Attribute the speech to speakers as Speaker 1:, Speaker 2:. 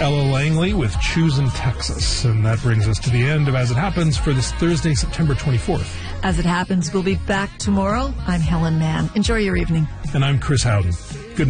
Speaker 1: Ella Langley with Choosing Texas. And that brings us to the end of As It Happens for this Thursday, September 24th.
Speaker 2: As It Happens, we'll be back tomorrow. I'm Helen Mann. Enjoy your evening.
Speaker 1: And I'm Chris Howden. Good night.